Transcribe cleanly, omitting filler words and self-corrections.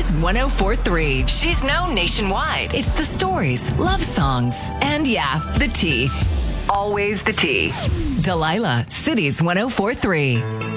Cities 1043. She's known nationwide. It's the stories, love songs, and yeah, the tea. Always the tea. Delilah, Cities 1043.